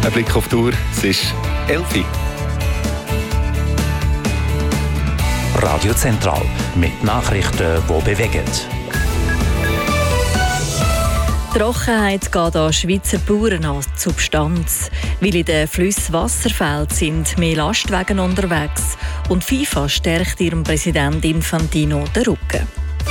Ein Blick auf die Uhr, es ist 11 Uhr. Radio Zentral mit Nachrichten, die bewegen. Die Trockenheit geht an Schweizer Bauern an die Substanz. Weil in den Flüssen Wasser fehlt, sind mehr Lastwagen unterwegs. Und FIFA stärkt ihrem Präsident Infantino den Rücken.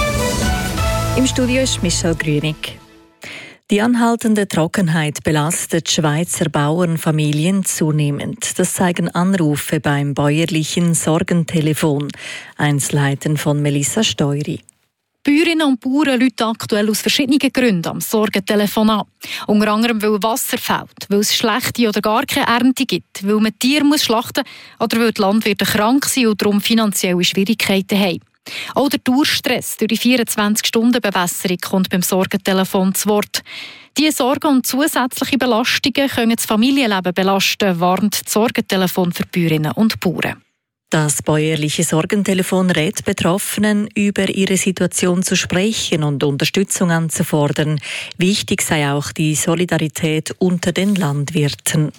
Im Studio ist Michel Grünig. Die anhaltende Trockenheit belastet Schweizer Bauernfamilien zunehmend. Das zeigen Anrufe beim bäuerlichen Sorgentelefon. Einzelheiten von Melissa Steury. Bäuerinnen und Bauern rufen aktuell aus verschiedenen Gründen am Sorgentelefon an. Unter anderem, weil Wasser fehlt, weil es schlechte oder gar keine Ernte gibt, weil man Tiere schlachten muss oder weil die Landwirte krank sind und darum finanzielle Schwierigkeiten haben. Auch der Durchstress durch die 24-Stunden-Bewässerung kommt beim Sorgentelefon zu Wort. Diese Sorgen und zusätzliche Belastungen können das Familienleben belasten, warnt das Sorgentelefon für Bäuerinnen und Bauern. Das bäuerliche Sorgentelefon rät Betroffenen, über ihre Situation zu sprechen und Unterstützung anzufordern. Wichtig sei auch die Solidarität unter den Landwirten.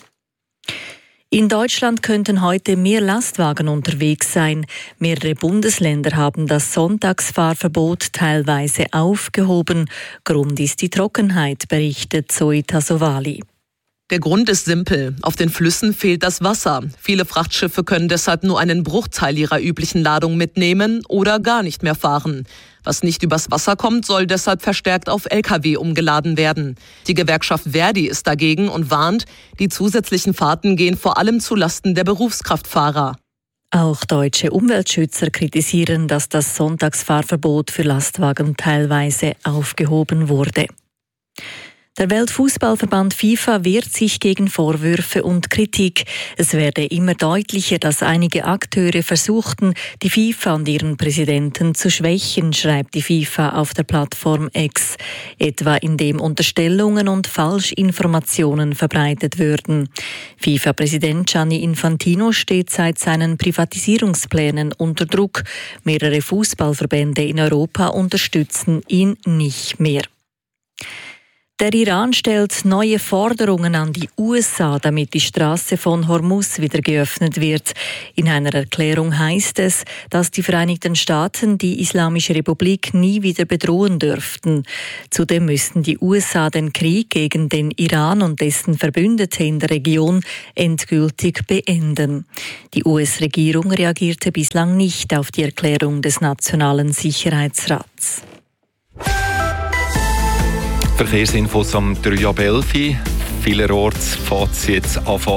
In Deutschland könnten heute mehr Lastwagen unterwegs sein. Mehrere Bundesländer haben das Sonntagsfahrverbot teilweise aufgehoben. Grund ist die Trockenheit, berichtet Zoe Tassovali. Der Grund ist simpel. Auf den Flüssen fehlt das Wasser. Viele Frachtschiffe können deshalb nur einen Bruchteil ihrer üblichen Ladung mitnehmen oder gar nicht mehr fahren. Was nicht übers Wasser kommt, soll deshalb verstärkt auf Lkw umgeladen werden. Die Gewerkschaft Verdi ist dagegen und warnt, die zusätzlichen Fahrten gehen vor allem zulasten der Berufskraftfahrer. Auch deutsche Umweltschützer kritisieren, dass das Sonntagsfahrverbot für Lastwagen teilweise aufgehoben wurde. Der Weltfußballverband FIFA wehrt sich gegen Vorwürfe und Kritik. Es werde immer deutlicher, dass einige Akteure versuchten, die FIFA und ihren Präsidenten zu schwächen, schreibt die FIFA auf der Plattform X, etwa indem Unterstellungen und Falschinformationen verbreitet würden. FIFA-Präsident Gianni Infantino steht seit seinen Privatisierungsplänen unter Druck. Mehrere Fußballverbände in Europa unterstützen ihn nicht mehr. Der Iran stellt neue Forderungen an die USA, damit die Straße von Hormuz wieder geöffnet wird. In einer Erklärung heißt es, dass die Vereinigten Staaten die Islamische Republik nie wieder bedrohen dürften. Zudem müssten die USA den Krieg gegen den Iran und dessen Verbündete in der Region endgültig beenden. Die US-Regierung reagierte bislang nicht auf die Erklärung des Nationalen Sicherheitsrats. Verkehrsinfos am 3 ab 11 Uhr. Vielerorts fährt es jetzt an